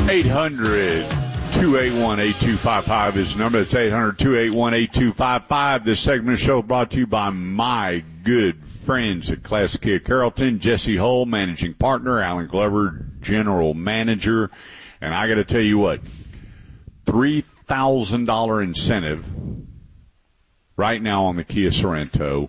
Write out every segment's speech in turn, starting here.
800-281-8255 is the number. It's 800-281-8255. This segment of the show brought to you by my good friends at Classic Kia Carrollton. Jesse Hull, managing partner. Alan Glover, general manager. And I got to tell you what, $3,000 incentive right now on the Kia Sorento.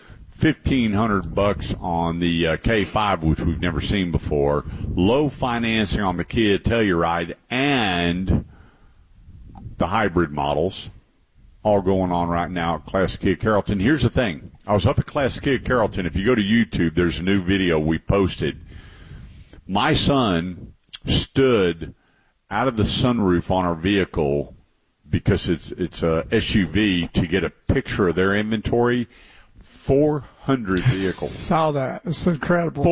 $1,500 on the K5, which we've never seen before. Low financing on the Kia Telluride and the hybrid models, all going on right now at Classic Kia Carrollton. Here's the thing. I was up at Classic Kia Carrollton. If you go to YouTube, there's a new video we posted. My son stood out of the sunroof on our vehicle because it's a SUV to get a picture of their inventory. 400 vehicles. Saw that. It's incredible.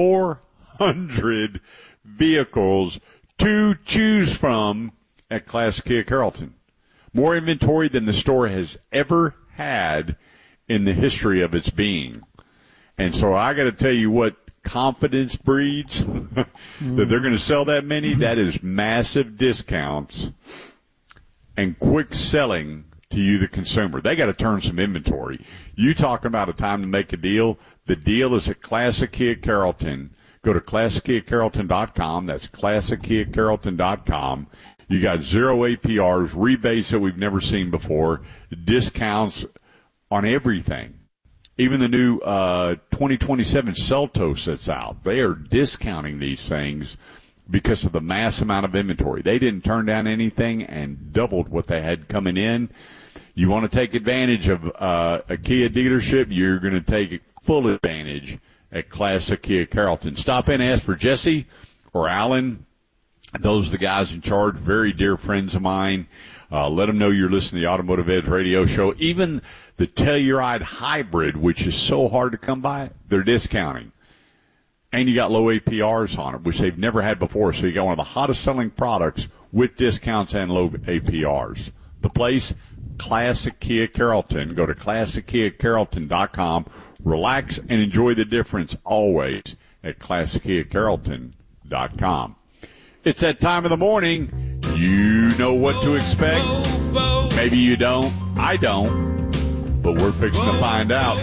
400 vehicles to choose from at Classic Kia Carrollton. More inventory than the store has ever had in the history of its being. And so I got to tell you what confidence breeds that they're going to sell that many. That is massive discounts and quick selling to you, the consumer. They got to turn some inventory. You talking about a time to make a deal? The deal is at Classic Kia Carrollton. Go to ClassicKiaCarrollton.com. That's ClassicKiaCarrollton.com. You got zero APRs, rebates that we've never seen before, discounts on everything. Even the new 2027 Seltos that's out. They are discounting these things because of the mass amount of inventory. They didn't turn down anything and doubled what they had coming in. You want to take advantage of a Kia dealership, you're going to take full advantage at Classic Kia Carrollton. Stop in and ask for Jesse or Alan. Those are the guys in charge, very dear friends of mine. Let them know you're listening to the Automotive Edge radio show. Even the Telluride Hybrid, which is so hard to come by, they're discounting. And you got low APRs on it, which they've never had before. So you got one of the hottest selling products with discounts and low APRs. The place, Classic Kia Carrollton. Go to ClassicKiaCarrollton.com. Relax and enjoy the difference always at ClassicKiaCarrollton.com. It's that time of the morning. You know what to expect. Maybe you don't. I don't. But we're fixing to find out.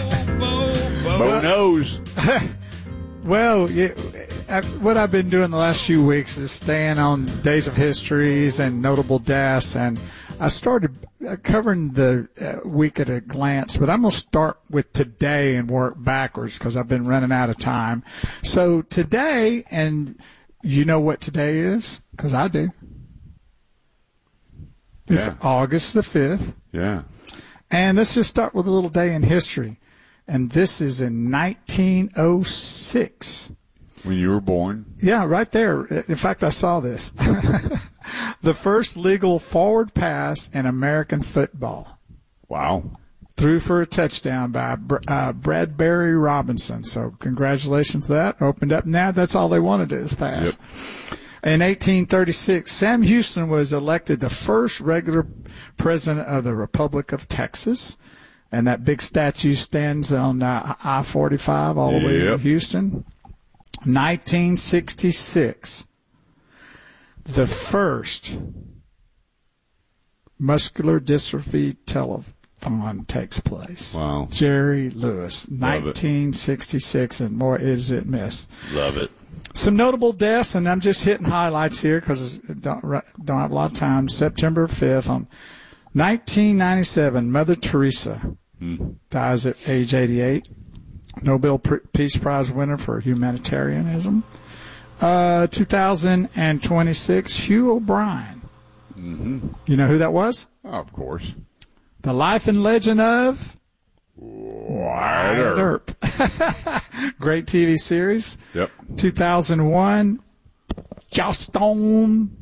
Bo knows. Well, what I've been doing the last few weeks is staying on days of histories and notable deaths, and I started covering the week at a glance, but I'm going to start with today and work backwards because I've been running out of time. So today, and you know what today is? Because I do. It's August the 5th. Yeah. And let's just start with a little day in history. And this is in 1906. When you were born? Yeah, right there. In fact, I saw this. The first legal forward pass in American football. Wow. Threw for a touchdown by Bradbury Robinson. So congratulations to that. Opened up. Now that's all they want to do is pass. Yep. In 1836, Sam Houston was elected the first regular president of the Republic of Texas. And that big statue stands on I-45 all the way to Houston. 1966, the first muscular dystrophy telethon takes place. Wow. Jerry Lewis, 1966, and more is it missed. Love it. Some notable deaths, and I'm just hitting highlights here because I don't have a lot of time. September 5th, on 1997, Mother Teresa dies at age 88. Nobel Peace Prize winner for humanitarianism. 2026, Hugh O'Brien. Mm-hmm. You know who that was? Oh, of course. The life and legend of Wyatt Earp. Great TV series. Yep. 2001, Justin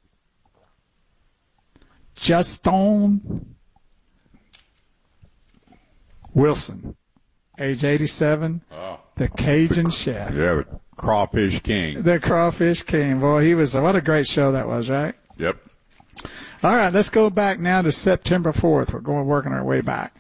Wilson, age 87, the Cajun chef. Yeah, the Crawfish King. The Crawfish King. Boy, he was, what a great show that was, right? Yep. All right, let's go back now to September 4th. We're working our way back.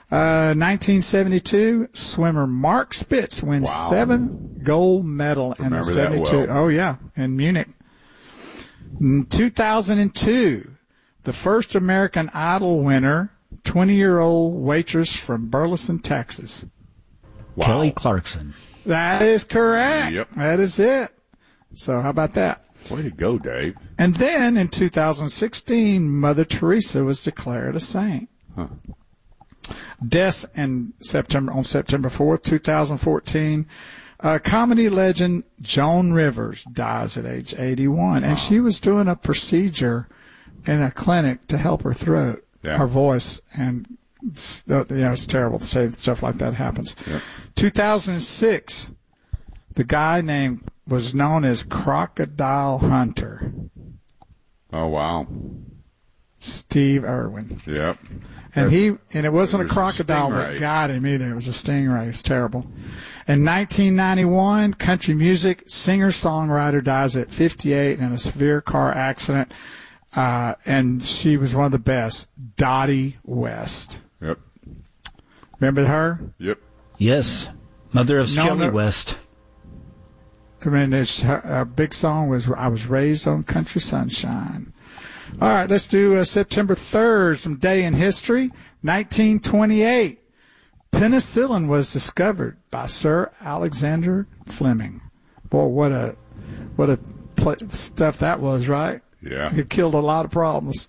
1972, swimmer Mark Spitz wins 7 gold medal in the 72. Well. Oh, yeah, in Munich. In 2002, the first American Idol winner, 20-year-old waitress from Burleson, Texas. Wow. Kelly Clarkson. That is correct. Yep. That is it. So how about that? Way to go, Dave. And then in 2016, Mother Teresa was declared a saint. Huh. Deaths on September 4th, 2014. Comedy legend Joan Rivers dies at age 81. And she was doing a procedure in a clinic to help her throat, her voice. And, it's terrible to say stuff like that happens. Yep. 2006, the guy was known as Crocodile Hunter. Oh, wow. Steve Irwin. Yep. And it wasn't a crocodile that got him either. It was a stingray. It's terrible. In 1991, country music singer-songwriter dies at 58 in a severe car accident. And she was one of the best. Dottie West. Yep. Remember her? Yep. Yes. Mother of Skelly West. I mean, her big song was I Was Raised on Country Sunshine. All right, let's do September 3rd, some day in history. 1928, penicillin was discovered by Sir Alexander Fleming. Boy, what a stuff that was, right? Yeah. It killed a lot of problems.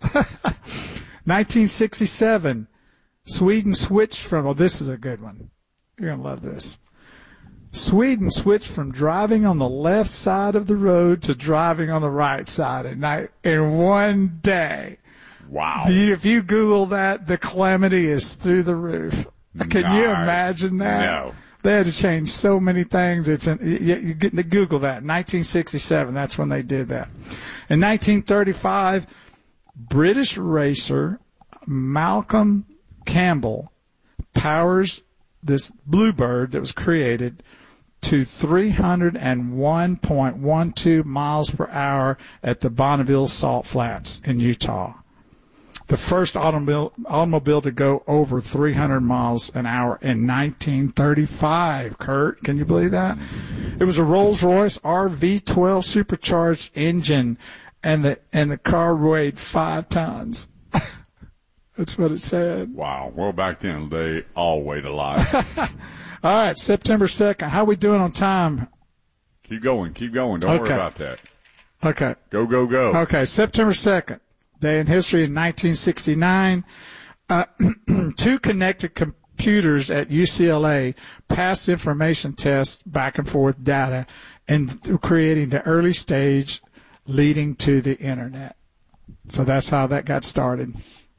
1967, Sweden switched from, this is a good one. You're going to love this. Sweden switched from driving on the left side of the road to driving on the right side at night in one day. Wow. If you Google that, the calamity is through the roof. Can you imagine that? No. They had to change so many things. You get to Google that. 1967, that's when they did that. In 1935, British racer Malcolm Campbell powers this Bluebird that was created to 301.12 miles per hour at the Bonneville Salt Flats in Utah. The first automobile to go over 300 miles an hour in 1935. Kurt, can you believe that? It was a Rolls-Royce RV12 supercharged engine, and the car weighed 5 tons. That's what it said. Wow. Well, back then they all weighed a lot. All right, September 2nd. How we doing on time? Keep going. Don't worry about that. Okay. Go. Okay, September 2nd. Day in history in 1969. 2 connected computers at UCLA passed information tests, back and forth data, and creating the early stage leading to the Internet. So that's how that got started.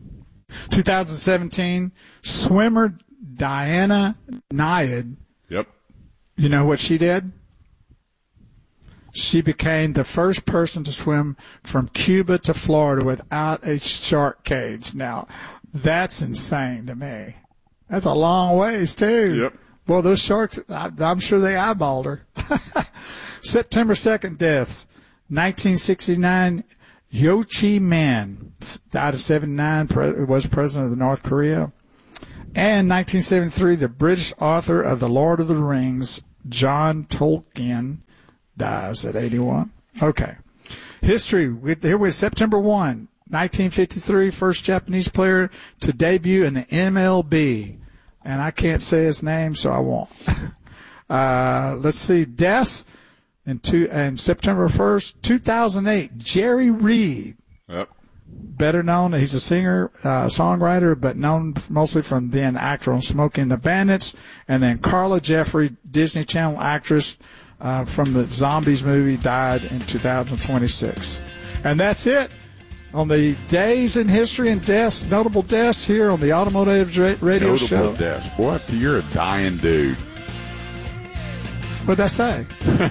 2017, swimmer Diana Nyad. Yep. You know what she did? She became the first person to swim from Cuba to Florida without a shark cage. Now, that's insane to me. That's a long ways, too. Yep. Well, those sharks, I'm sure they eyeballed her. September 2nd deaths. 1969, Ho Chi Minh died at 79, was president of North Korea. And 1973, the British author of The Lord of the Rings, John Tolkien, dies at 81. Okay. History. Here we September 1, 1953, first Japanese player to debut in the MLB. And I can't say his name, so I won't. Let's see. Deaths in September 1st, 2008, Jerry Reed. Yep. Better known, he's a singer, songwriter, but known mostly from being actor on Smokey and the Bandits. And then Carla Jeffrey, Disney Channel actress from the Zombies movie, died in 2026. And that's it on the days in history and deaths, notable deaths here on the Automotive Radio Show. Notable deaths. Boy, you're a dying dude. What'd I say?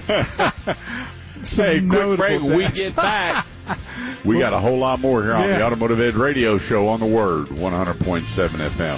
Hey, quick break. When we get back, we got a whole lot more here on the Automotive Ed Radio Show on the Word, 100.7 FM.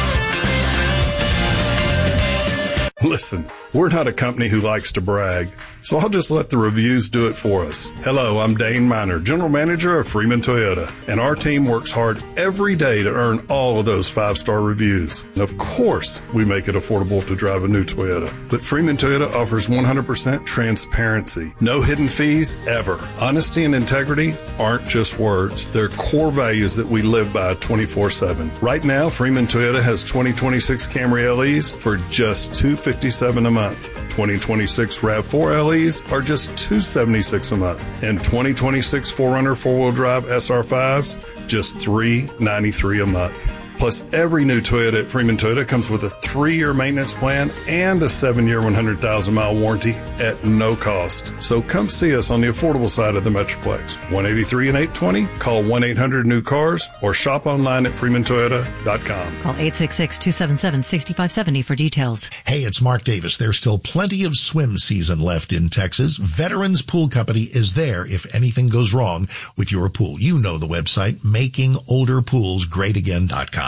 Listen, we're not a company who likes to brag, so I'll just let the reviews do it for us. Hello, I'm Dane Miner, General Manager of Freeman Toyota, and our team works hard every day to earn all of those 5-star reviews. And of course, we make it affordable to drive a new Toyota. But Freeman Toyota offers 100% transparency. No hidden fees, ever. Honesty and integrity aren't just words. They're core values that we live by 24/7. Right now, Freeman Toyota has 2026 Camry LEs for just $257 a month. 2026 RAV4 LEs are just $276 a month. And 2026 4Runner 4-wheel drive SR5s, just $393 a month. Plus, every new Toyota at Freeman Toyota comes with a 3-year maintenance plan and a 7-year 100,000-mile warranty at no cost. So come see us on the affordable side of the Metroplex. 183 and 820, call 1-800-NEW-CARS, or shop online at freemantoyota.com. Call 866-277-6570 for details. Hey, it's Mark Davis. There's still plenty of swim season left in Texas. Veterans Pool Company is there if anything goes wrong with your pool. You know the website, makingolderpoolsgreatagain.com.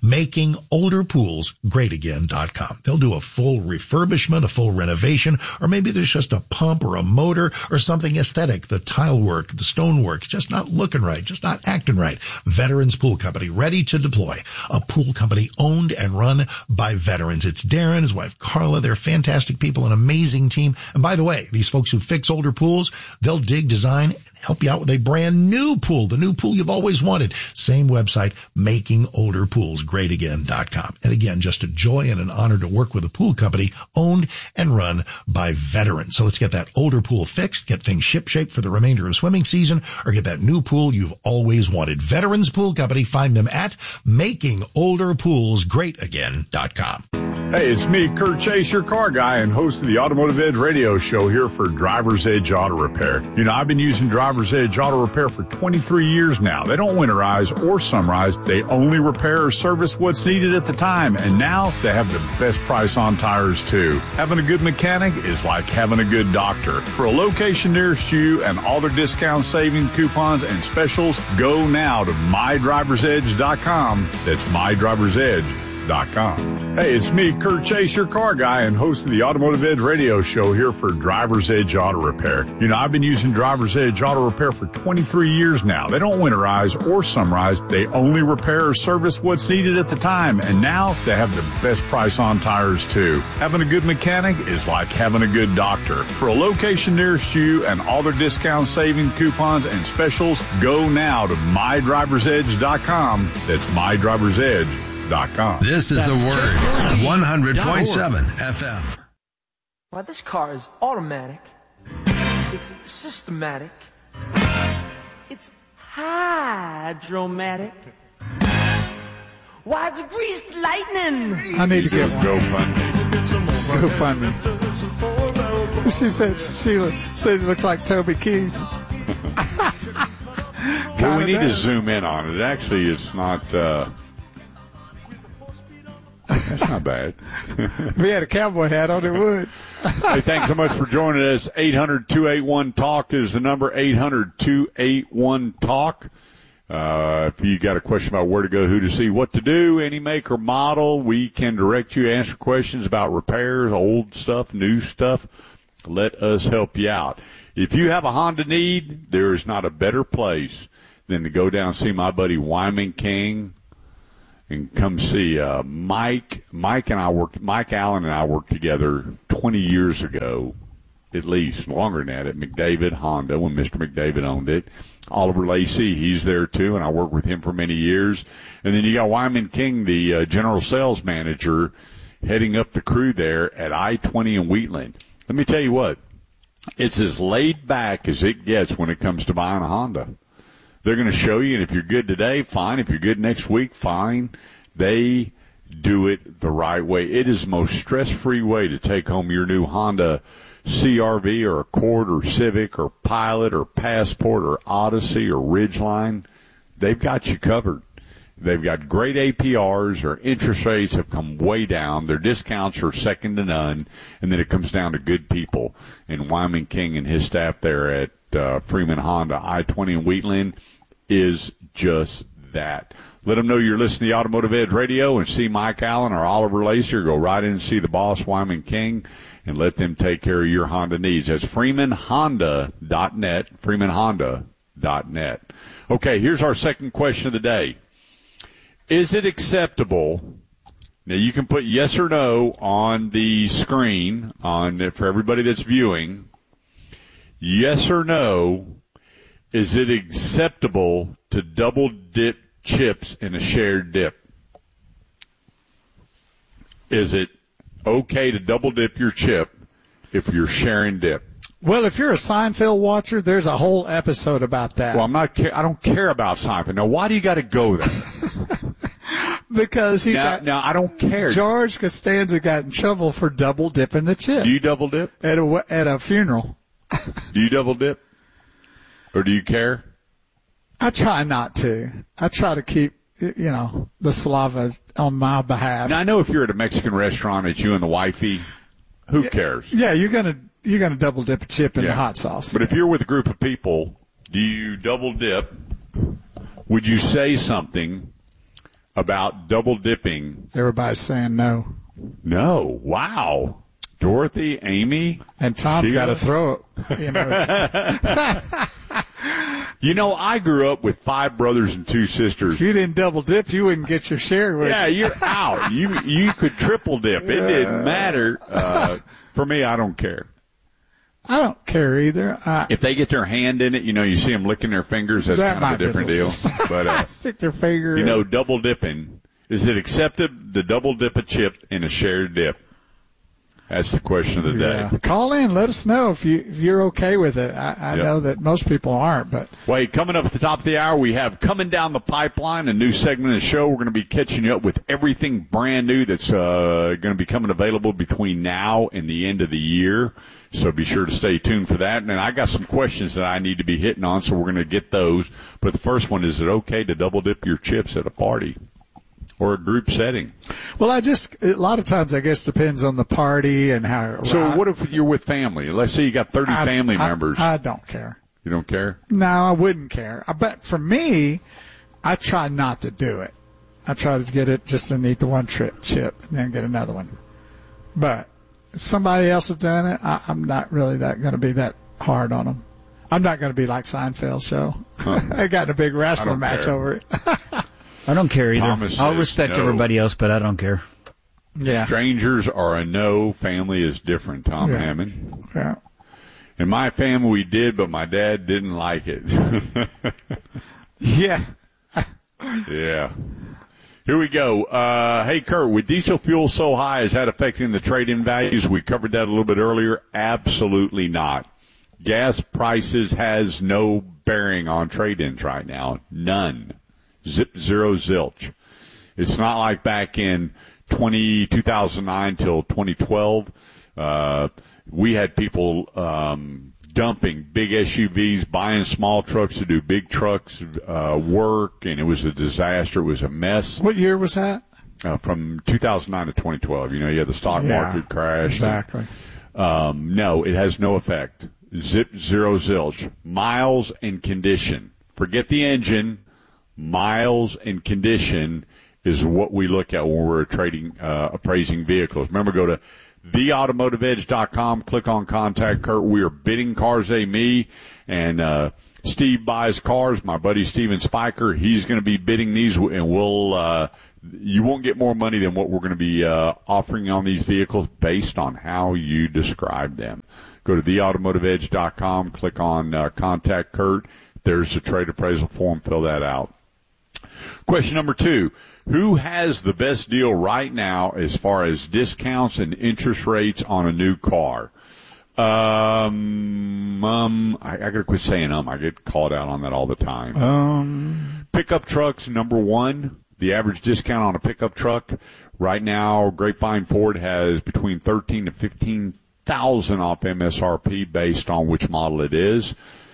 MakingOlderPoolsGreatAgain.com. They'll do a full refurbishment, a full renovation, or maybe there's just a pump or a motor or something aesthetic. The tile work, the stone work, just not looking right, just not acting right. Veterans Pool Company, ready to deploy. A pool company owned and run by veterans. It's Darren, his wife Carla. They're fantastic people, an amazing team. And by the way, these folks who fix older pools, they'll dig, design, and help you out with a brand new pool, the new pool you've always wanted. Same website, makingolderpoolsgreatagain.com. And again, just a joy and an honor to work with a pool company owned and run by veterans. So let's get that older pool fixed, get things shipshape for the remainder of swimming season, or get that new pool you've always wanted. Veterans Pool Company, find them at makingolderpoolsgreatagain.com. Hey, it's me, Kurt Chase, your car guy and host of the Automotive Edge radio show here for Driver's Edge Auto Repair. You know, I've been using Driver's Edge Auto Repair for 23 years now. They don't winterize or summerize. They only repair or service what's needed at the time. And now they have the best price on tires, too. Having a good mechanic is like having a good doctor. For a location nearest you and all their discount saving coupons and specials, go now to mydriversedge.com. That's mydriversedge.com. Hey, it's me, Kurt Chase, your car guy and host of the Automotive Edge radio show here for Driver's Edge Auto Repair. You know, I've been using Driver's Edge Auto Repair for 23 years now. They don't winterize or summerize. They only repair or service what's needed at the time. And now they have the best price on tires, too. Having a good mechanic is like having a good doctor. For a location nearest you and all their discount saving coupons and specials, go now to mydriversedge.com. That's mydriversedge.com. This is The Word, 100.7 FM. Well, this car is automatic. It's systematic. It's hydromatic. Why, it's greased lightning. I need to get one. Go fund me. She said it looks like Toby Keith. Well, we need to zoom in on it. Actually, it's not... That's not bad. If he had a cowboy hat on, it would. Hey, thanks so much for joining us. 800-281-TALK is the number, 800-281-TALK. If you got a question about where to go, who to see, what to do, any make or model, we can direct you, answer questions about repairs, old stuff, new stuff. Let us help you out. If you have a Honda need, there is not a better place than to go down and see my buddy Wyman King. And come see Mike Allen and I worked together 20 years ago, at least, longer than that, at McDavid Honda when Mr. McDavid owned it. Oliver Lacey, he's there too, and I worked with him for many years. And then you got Wyman King, the general sales manager, heading up the crew there at I-20 in Wheatland. Let me tell you what, it's as laid back as it gets when it comes to buying a Honda. They're going to show you, and if you're good today, fine. If you're good next week, fine. They do it the right way. It is the most stress-free way to take home your new Honda CR-V or Accord or Civic or Pilot or Passport or Odyssey or Ridgeline. They've got you covered. They've got great APRs. Their interest rates have come way down. Their discounts are second to none. And then it comes down to good people. And Wyman King and his staff there at Freeman Honda, I-20 in Wheatland, is just that. Let them know you're listening to the Automotive Edge Radio and see Mike Allen or Oliver Lacey, or go right in and see the boss, Wyman King, and let them take care of your Honda needs. That's FreemanHonda.net, FreemanHonda.net. Okay, here's our second question of the day. Is it acceptable? Now, you can put yes or no on the screen for everybody that's viewing. Yes or no, is it acceptable to double dip chips in a shared dip? Is it okay to double dip your chip if you're sharing dip? Well, if you're a Seinfeld watcher, there's a whole episode about that. Well, I don't care about Seinfeld. Now, why do you got to go there? Because now I don't care. George Costanza got in trouble for double dipping the chip. Do you double dip at a funeral? Do you double dip, or do you care? I try not to. I try to keep the saliva on my behalf. Now I know if you're at a Mexican restaurant, it's you and the wifey. Who cares? Yeah, you're gonna double dip a chip in the hot sauce. But if you're with a group of people, do you double dip? Would you say something about double dipping? Everybody's saying no. No. Wow. Dorothy, Amy, and Tom's got to throw it. I grew up with 5 brothers and 2 sisters. If you didn't double dip, you wouldn't get your share. Yeah, you're out. You could triple dip. It didn't matter. For me, I don't care. I don't care either. If they get their hand in it, you see them licking their fingers. That's kind of a different deal. But stick their finger. Double dipping. Is it accepted to double dip a chip in a shared dip? That's the question of the day. Yeah. Call in. Let us know if you're okay with it. I know that most people aren't. But wait, coming up at the top of the hour, we have Coming Down the Pipeline, a new segment of the show. We're going to be catching you up with everything brand new that's going to be coming available between now and the end of the year. So be sure to stay tuned for that. And I got some questions that I need to be hitting on, so we're going to get those. But the first one, is it okay to double dip your chips at a party or a group setting? Well, a lot of times, I guess, depends on the party and how. So what if you're with family? Let's say you got 30 family members. I don't care. You don't care? No, I wouldn't care. But for me, I try not to do it. I try to get it just to eat the one chip and then get another one. But if somebody else is doing it, I'm not really going to be that hard on them. I'm not going to be like Seinfeld show. I got in a big wrestling match over it. I don't care either. Thomas I'll respect everybody else, but I don't care. Yeah. Strangers are a no. Family is different, Tom Hammond. Yeah. In my family, we did, but my dad didn't like it. Yeah. Yeah. Here we go. Hey, Kurt, with diesel fuel so high, is that affecting the trade-in values? We covered that a little bit earlier. Absolutely not. Gas prices has no bearing on trade-ins right now. None. Zip, zero, zilch. It's not like back in 2009 till 2012. We had people dumping big SUVs, buying small trucks to do big trucks work, and it was a disaster. It was a mess. What year was that? From 2009 to 2012. You had the stock market crash. Exactly. No, it has no effect. Zip, zero, zilch. Miles and condition. Forget the engine. Miles and condition is what we look at when we're appraising vehicles. Remember, go to theautomotiveedge.com, click on Contact Kurt. We are bidding cars, me, and Steve buys cars. My buddy Steven Spiker, he's going to be bidding these, and you won't get more money than what we're going to be offering on these vehicles based on how you describe them. Go to theautomotiveedge.com, click on Contact Kurt. There's the trade appraisal form. Fill that out. Question number 2. Who has the best deal right now as far as discounts and interest rates on a new car? I got to quit saying I get called out on that all the time. Pickup trucks, number 1. The average discount on a pickup truck right now, Grapevine Ford has between $13,000 to $15,000 off MSRP based on which model it is.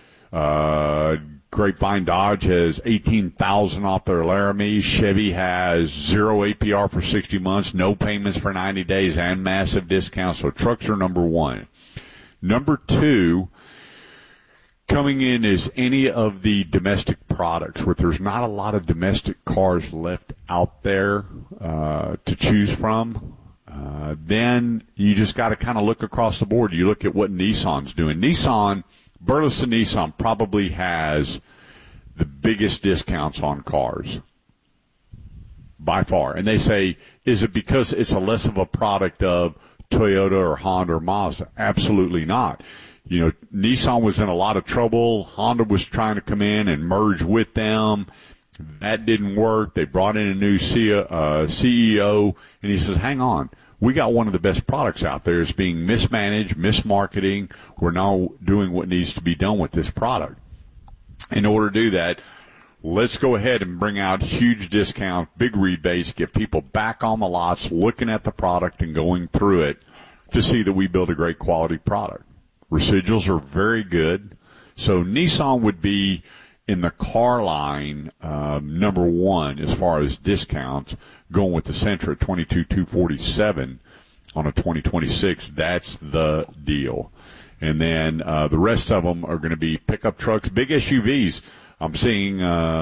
Grapevine Dodge has $18,000 off their Laramie. Chevy has 0 APR for 60 months, no payments for 90 days, and massive discounts. So trucks are number 1. Number 2, coming in is any of the domestic products where there's not a lot of domestic cars left out there to choose from. then you just got to kind of look across the board. You look at what Nissan's doing. Burleson Nissan probably has the biggest discounts on cars by far. And they say, is it because it's a less of a product of Toyota or Honda or Mazda? Absolutely not. Nissan was in a lot of trouble. Honda was trying to come in and merge with them. That didn't work. They brought in a new CEO, and he says, hang on. We got one of the best products out there. It's being mismanaged, mismarketing. We're now doing what needs to be done with this product. In order to do that, let's go ahead and bring out huge discount, big rebates, get people back on the lots, looking at the product and going through it to see that we build a great quality product. Residuals are very good. So Nissan would be in the car line number one as far as discounts, going with the Sentra at $22,247 on a 2026. That's the deal. And then the rest of them are going to be pickup trucks, big SUVs. I'm seeing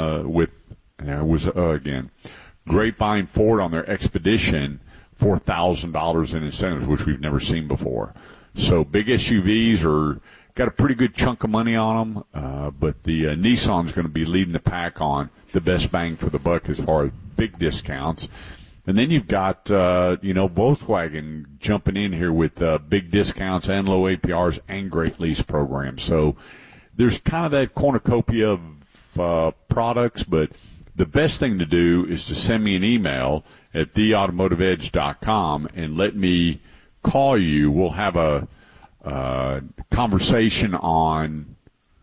Grapevine Ford on their Expedition, $4,000 in incentives, which we've never seen before. So big SUVs are got a pretty good chunk of money on them, but the Nissan's going to be leading the pack on the best bang for the buck as far as big discounts. And then you've got, Volkswagen jumping in here with big discounts and low APRs and great lease programs. So there's kind of that cornucopia of products, but the best thing to do is to send me an email at theautomotiveedge.com and let me call you. We'll have a conversation on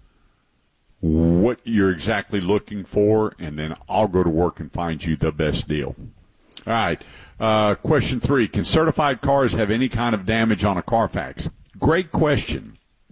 what you're exactly looking for, and then I'll go to work and find you the best deal. All right. Question 3, can certified cars have any kind of damage on a Carfax? Great question.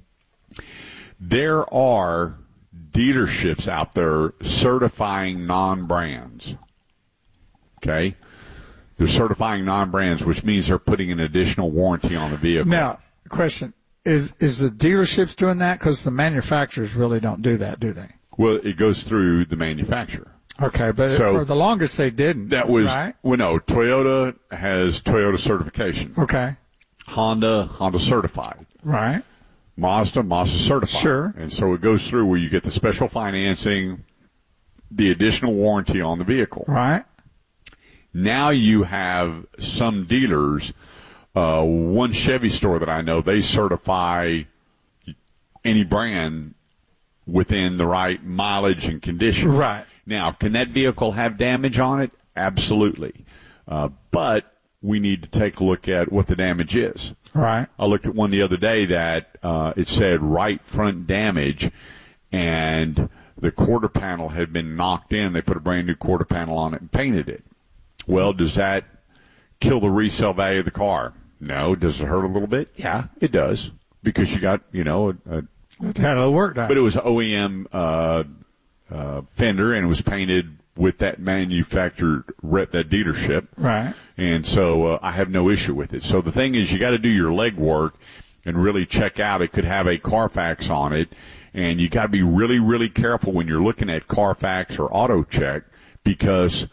There are dealerships out there certifying non-brands. Okay? They're certifying non-brands, which means they're putting an additional warranty on the vehicle. Now, question, is the dealerships doing that? Because the manufacturers really don't do that, do they? Well, it goes through the manufacturer. Okay, but for the longest they didn't. That was, right? Well, no, Toyota has Toyota certification. Okay. Honda certified. Right. Mazda certified. Sure. And so it goes through where you get the special financing, the additional warranty on the vehicle. Right. Now you have some dealers, one Chevy store that I know, they certify any brand within the right mileage and condition. Right. Now, can that vehicle have damage on it? Absolutely. But we need to take a look at what the damage is. Right. I looked at one the other day that it said right front damage, and the quarter panel had been knocked in. They put a brand new quarter panel on it and painted it. Well, does that kill the resale value of the car? No. Does it hurt a little bit? Yeah, it does, because you got, it had a little work done. But it was OEM fender, and it was painted with that manufacturer, that dealership. Right. And so I have no issue with it. So the thing is, you got to do your legwork and really check out. It could have a Carfax on it, and you got to be really, really careful when you're looking at Carfax or AutoCheck, because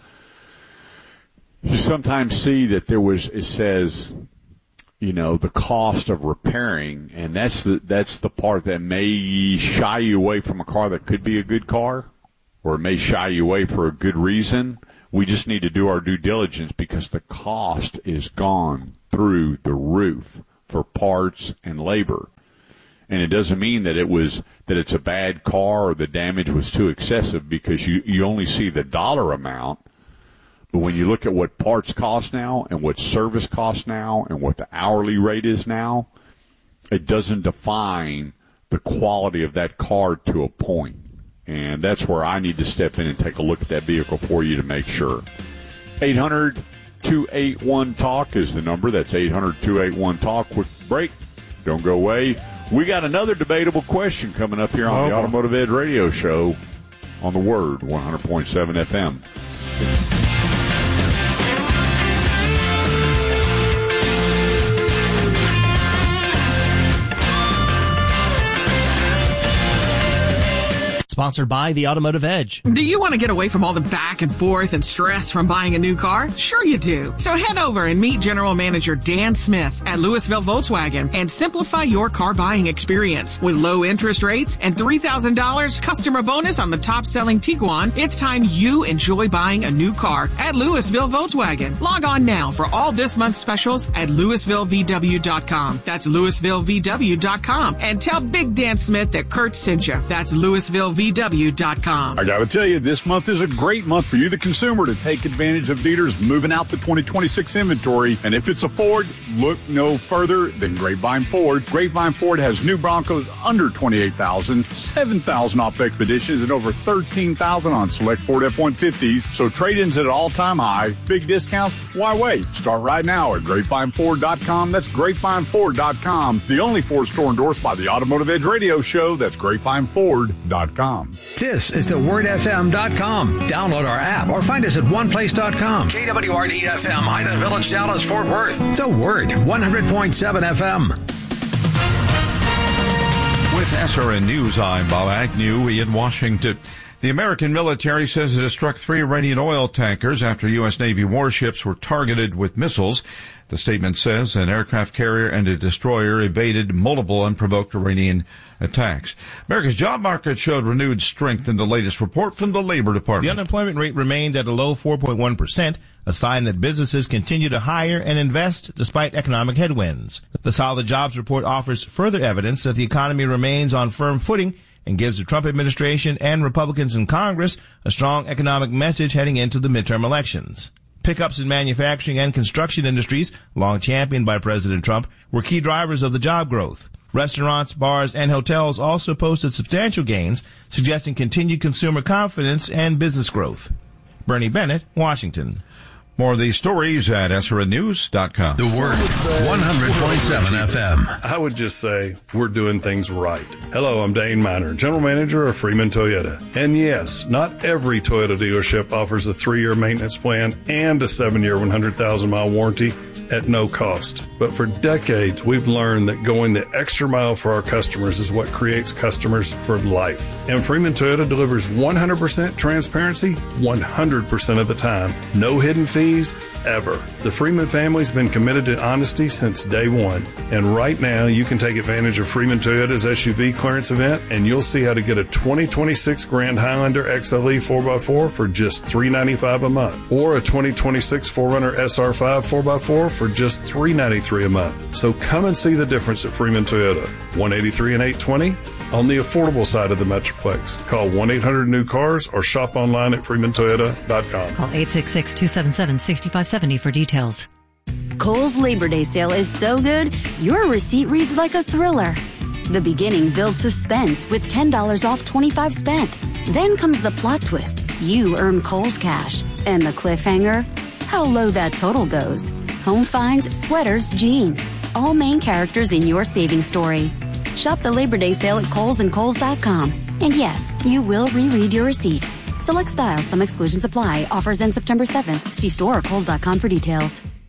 you sometimes see that it says, the cost of repairing, and that's the part that may shy you away from a car that could be a good car, or it may shy you away for a good reason. We just need to do our due diligence, because the cost is gone through the roof for parts and labor. And it doesn't mean that it's a bad car or the damage was too excessive, because you only see the dollar amount. But when you look at what parts cost now and what service costs now and what the hourly rate is now, it doesn't define the quality of that car to a point. And that's where I need to step in and take a look at that vehicle for you to make sure. 800-281-TALK is the number. That's 800-281-TALK. Quick break. Don't go away. We got another debatable question coming up here on the Automotive Ed Radio Show on the Word, 100.7 FM. Sponsored by the Automotive Edge. Do you want to get away from all the back and forth and stress from buying a new car? Sure you do. So head over and meet General Manager Dan Smith at Louisville Volkswagen and simplify your car buying experience. With low interest rates and $3,000 customer bonus on the top-selling Tiguan, it's time you enjoy buying a new car at Louisville Volkswagen. Log on now for all this month's specials at LouisvilleVW.com. That's LouisvilleVW.com. And tell Big Dan Smith that Kurt sent you. That's LouisvilleVW.com. I got to tell you, this month is a great month for you, the consumer, to take advantage of dealers moving out the 2026 inventory. And if it's a Ford, look no further than Grapevine Ford. Grapevine Ford has new Broncos under $28,000, $7,000 off Expeditions, and over $13,000 on select Ford F-150s. So trade-ins at an all-time high. Big discounts? Why wait? Start right now at GrapevineFord.com. That's GrapevineFord.com. The only Ford store endorsed by the Automotive Edge Radio Show. That's GrapevineFord.com. This is thewordfm.com. Download our app or find us at oneplace.com. KWRD-FM, Highland Village, Dallas, Fort Worth. The Word, 100.7 FM. With SRN News, I'm Bob Agnew in Washington. The American military says it has struck 3 Iranian oil tankers after U.S. Navy warships were targeted with missiles. The statement says an aircraft carrier and a destroyer evaded multiple unprovoked Iranian attacks. America's job market showed renewed strength in the latest report from the Labor Department. The unemployment rate remained at a low 4.1%, a sign that businesses continue to hire and invest despite economic headwinds. The solid jobs report offers further evidence that the economy remains on firm footing and gives the Trump administration and Republicans in Congress a strong economic message heading into the midterm elections. Pickups in manufacturing and construction industries, long championed by President Trump, were key drivers of the job growth. Restaurants, bars, and hotels also posted substantial gains, suggesting continued consumer confidence and business growth. Bernie Bennett, Washington. More of these stories at SRNnews.com. The Word, 100.7 FM. I would just say we're doing things right. Hello, I'm Dane Miner, General Manager of Freeman Toyota. And yes, not every Toyota dealership offers a 3-year maintenance plan and a 7-year 100,000-mile warranty at no cost. But for decades, we've learned that going the extra mile for our customers is what creates customers for life. And Freeman Toyota delivers 100% transparency 100% of the time. No hidden fees, ever. The Freeman family's been committed to honesty since day one. And right now, you can take advantage of Freeman Toyota's SUV clearance event, and you'll see how to get a 2026 Grand Highlander XLE 4x4 for just $395 a month, or a 2026 4Runner SR5 4x4 for just $393 a month. So come and see the difference at Freeman Toyota. 183 and 820 on the affordable side of the Metroplex. Call 1-800-NEW-CARS or shop online at freemantoyota.com. Call 866-277-6570 for details. Kohl's Labor Day sale is so good, your receipt reads like a thriller. The beginning builds suspense with $10 off 25 spent. Then comes the plot twist. You earn Kohl's cash. And the cliffhanger? How low that total goes. Home finds, sweaters, jeans. All main characters in your savings story. Shop the Labor Day sale at Kohl's and Kohl's.com. And yes, you will reread your receipt. Select styles, some exclusions apply. Offers end September 7th. See store or Kohl's.com for details.